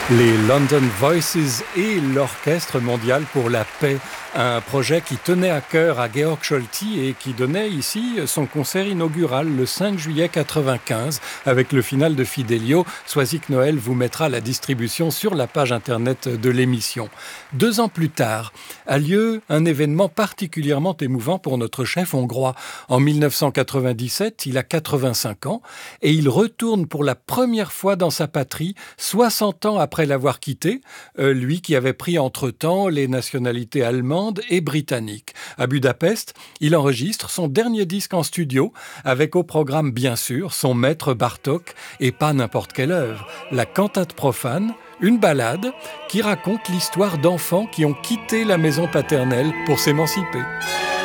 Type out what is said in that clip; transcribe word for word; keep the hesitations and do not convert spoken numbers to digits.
Les London Voices et l'Orchestre mondial pour la paix, un projet qui tenait à cœur à Georg Scholti et qui donnait ici son concert inaugural le cinq juillet quatre-vingt-quinze avec le final de Fidelio. Soisic Noël vous mettra la distribution sur la page internet de l'émission. Deux ans plus tard, a lieu un événement particulièrement émouvant pour notre chef hongrois. En mille neuf cent quatre-vingt-dix-sept, il a quatre-vingt-cinq ans et il retourne pour la première fois dans sa patrie, soixante ans après l'avoir quitté, euh, lui qui avait pris entre-temps les nationalités allemandes et britanniques. À Budapest, il enregistre son dernier disque en studio, avec au programme bien sûr son maître Bartók, et pas n'importe quelle œuvre, la cantate profane, une ballade qui raconte l'histoire d'enfants qui ont quitté la maison paternelle pour s'émanciper.